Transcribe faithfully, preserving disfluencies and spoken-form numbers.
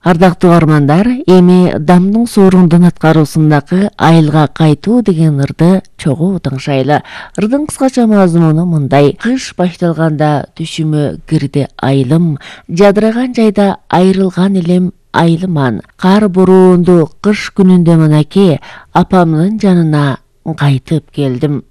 Ардактуу угармандар, эми Дамдың соорундун аткаруусундагы айылга кайтуу деген ырды чогуу тыңшайлы. Ырдын кыскача мазмуну мындай: кыш башталганда түшүмө кирди айылым, жадыраган жайда айрылган элем айылыман. Кар бороондуу кыш күнүндө мынакей апамдын жанына кайтып келдим.